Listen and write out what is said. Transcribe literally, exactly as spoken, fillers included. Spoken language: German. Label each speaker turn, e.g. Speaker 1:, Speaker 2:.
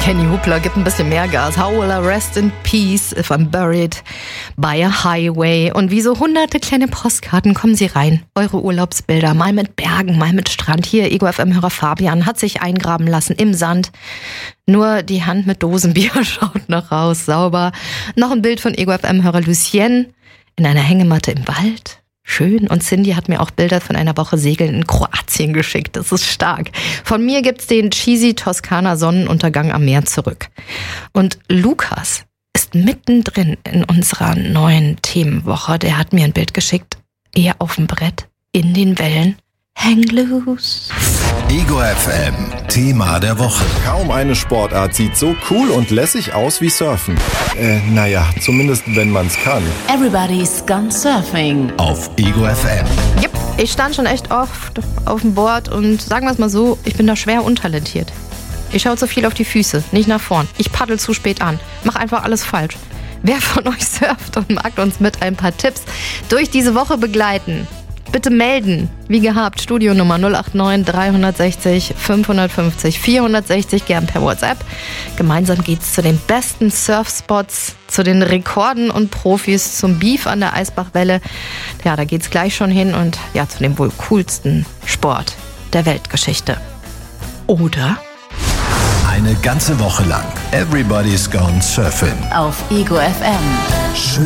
Speaker 1: Kenny Hoopla gibt ein bisschen mehr Gas. How will I rest in peace if I'm buried by a highway? Und wie so hunderte kleine Postkarten kommen sie rein. Eure Urlaubsbilder, mal mit Bergen, mal mit Strand. Hier, Ego F M-Hörer Fabian hat sich eingraben lassen im Sand. Nur die Hand mit Dosenbier schaut noch raus, sauber. Noch ein Bild von Ego F M-Hörer Lucien in einer Hängematte im Wald. Schön. Und Cindy hat mir auch Bilder von einer Woche Segeln in Kroatien geschickt. Das ist stark. Von mir gibt's den cheesy Toskana Sonnenuntergang am Meer zurück. Und Lukas ist mittendrin in unserer neuen Themenwoche. Der hat mir ein Bild geschickt. Er auf dem Brett, in den Wellen. Hang loose.
Speaker 2: Ego F M, Thema der Woche.
Speaker 3: Kaum eine Sportart sieht so cool und lässig aus wie Surfen. Äh, naja, zumindest wenn man's kann.
Speaker 4: Everybody's gone surfing.
Speaker 2: Auf Ego F M.
Speaker 1: Yep, ich stand schon echt oft auf dem Board und sagen wir es mal so, ich bin da schwer untalentiert. Ich schaue zu viel auf die Füße, nicht nach vorn. Ich paddel zu spät an, mach einfach alles falsch. Wer von euch surft und mag uns mit ein paar Tipps durch diese Woche begleiten? Bitte melden, wie gehabt, Studionummer null acht neun drei sechs null fünf fünf null vier sechs null, gern per WhatsApp. Gemeinsam geht's zu den besten Surfspots, zu den Rekorden und Profis, zum Beef an der Eisbachwelle. Ja, da geht's gleich schon hin und ja, zu dem wohl coolsten Sport der Weltgeschichte. Oder?
Speaker 2: Eine ganze Woche lang. Everybody's gone surfing.
Speaker 4: Auf Ego F M.